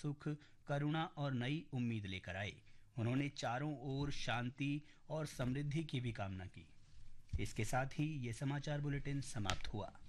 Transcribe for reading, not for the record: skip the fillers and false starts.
सुख, करुणा और नई उम्मीद लेकर आए। उन्होंने चारों ओर शांति और समृद्धि की भी कामना की। इसके साथ ही ये समाचार बुलेटिन समाप्त हुआ।